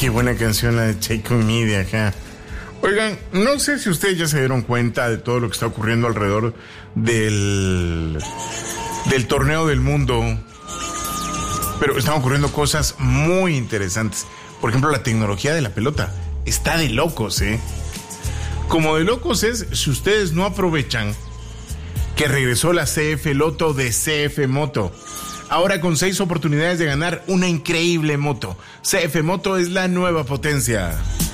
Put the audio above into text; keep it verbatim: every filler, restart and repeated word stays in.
Qué buena canción la de Take On Me de acá. Oigan, no sé si ustedes ya se dieron cuenta de todo lo que está ocurriendo alrededor del, del torneo del mundo, pero están ocurriendo cosas muy interesantes. Por ejemplo, la tecnología de la pelota está de locos, ¿eh? Como de locos es si ustedes no aprovechan que regresó la C F Loto de C F Moto. Ahora con seis oportunidades de ganar una increíble moto. C F Moto es la nueva potencia.